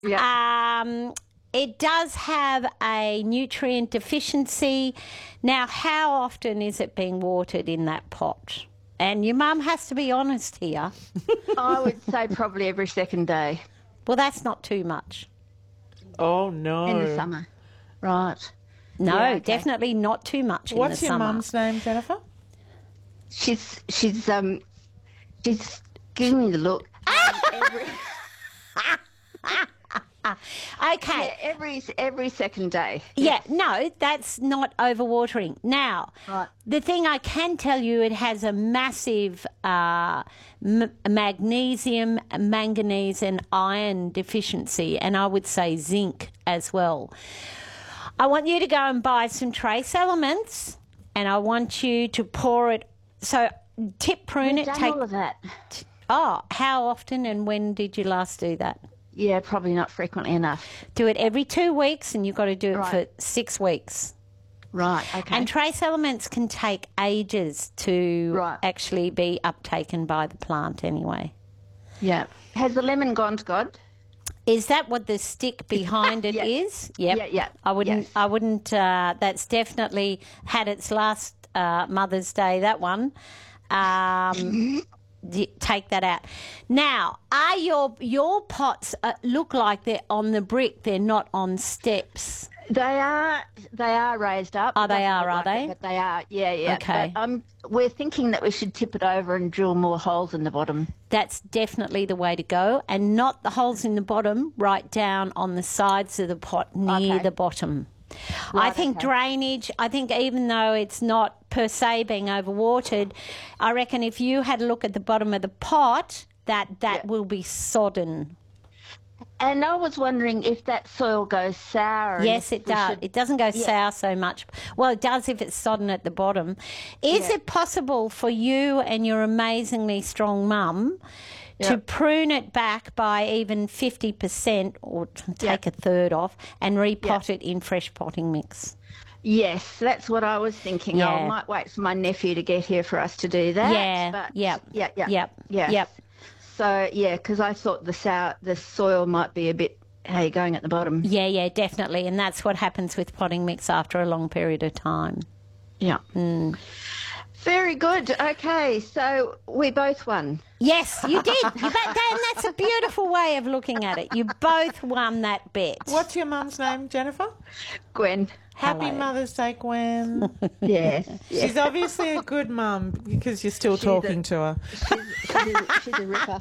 It does have a nutrient deficiency. Now, how often is it being watered in that pot? And your mum has to be honest here. I would say probably every second day. Well, that's not too much. Oh, no. In the summer. Right. No, Yeah, okay. definitely not too much in the What's your summer. mum's name, Jennifer? She's giving me the look. Okay. Every second day. Yeah, no, that's not overwatering. Now, Right. the thing I can tell you, it has a massive magnesium, manganese and iron deficiency, and I would say zinc as well. I want you to go and buy some trace elements, and I want you to pour it. So, prune We've it. done all of that. Oh, how often and when did you last do that? Yeah, probably not frequently enough. Do it every 2 weeks, and you've got to do it Right. for 6 weeks. Right, okay. And trace elements can take ages to Right. actually be uptaken by the plant anyway. Yeah. Has the lemon gone to God? Is that what the stick behind it is? Yep. Yeah. I wouldn't. Yes. I wouldn't. That's definitely had its last Mother's Day. That one. Take that out. Now, are your pots look like they're on the brick? They're not on steps. They are raised up. Oh, they Doesn't are, look are like they? it, but they are, yeah. Okay. But, we're thinking that we should tip it over and drill more holes in the bottom. That's definitely the way to go, and not the holes in the bottom, right down on the sides of the pot near Okay. the bottom. I Right, think okay. drainage, I think even though it's not per se being overwatered, I reckon if you had a look at the bottom of the pot, that will be sodden. And I was wondering if that soil goes sour. and Yes, if it we does. should- It doesn't go sour so much. Well, it does if it's sodden at the bottom. Is Yeah. it possible for you and your amazingly strong mum to prune it back by even 50% or take a third off and repot it in fresh potting mix? Yes, that's what I was thinking. Yeah. I might wait for my nephew to get here for us to do that. Yeah, but yep, Yeah. yep. So, yeah, because I thought the soil might be a bit, going at the bottom. Yeah, definitely. And that's what happens with potting mix after a long period of time. Yeah. Very good. Okay, so we both won. Yes, you did. And that's a beautiful way of looking at it. You both won that bet. What's your mum's name, Jennifer? Gwen. Happy Hello. Mother's Day, Gwen. Yes. She's obviously a good mum because you're still talking to her. She's a ripper.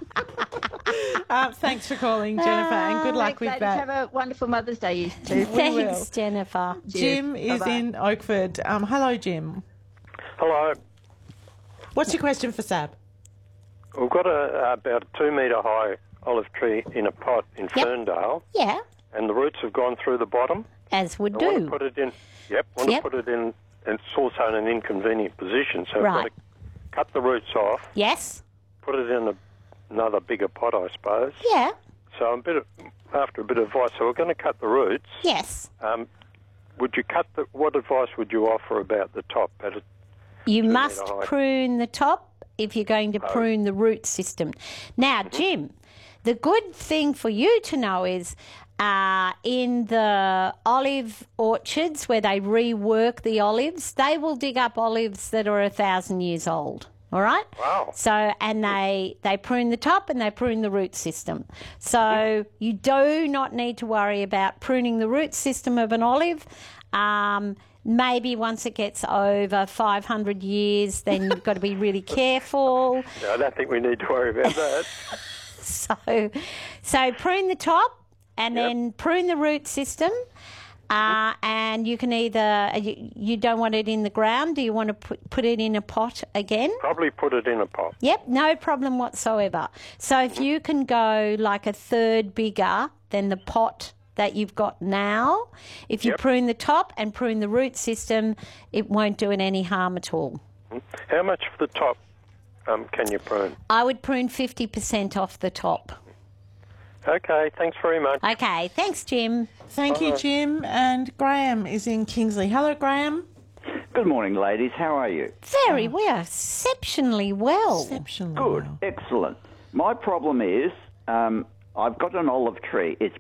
Thanks for calling, Jennifer, and good luck with Thanks, that. ladies. Have a wonderful Mother's Day, you two. Thanks, Jennifer. Jim is Bye-bye. in Oakford. Hello, Jim. Hello. What's your question for Sab? We've got about a 2 metre high olive tree in a pot in Ferndale, Yeah, and the roots have gone through the bottom. as would I want to do. put it in. Want Yep. to put it in. It's also in an inconvenient position, so I've got Right. to cut the roots off, Yes? put it in another bigger pot, I suppose. Yeah, So after a bit of advice, so we're going to cut the roots. yes. Would you cut what advice would you offer about the top? You 2 must metre high. prune the top if you're going to prune the root system. Now, Jim, the good thing for you to know is in the olive orchards where they rework the olives, they will dig up olives that are 1,000 years old. All right? Wow. So, and they prune the top and they prune the root system. So you do not need to worry about pruning the root system of an olive. Maybe once it gets over 500 years, then you've got to be really careful. No, I don't think we need to worry about that. So prune the top and then prune the root system. And you can either, you don't want it in the ground. Do you want to put it in a pot again? Probably put it in a pot. Yep, no problem whatsoever. So if you can go like a third bigger than the pot that you've got now, if you prune the top and prune the root system, it won't do it any harm at all. How much for the top can you prune? I would prune 50% off the top. Okay, thanks very much. Okay, thanks, Jim. Thank you, Jim. And Graham is in Kingsley. Hello, Graham. Good morning, ladies. How are you? Very well, exceptionally well. Exceptionally Good. well. Excellent. My problem is I've got an olive tree. It's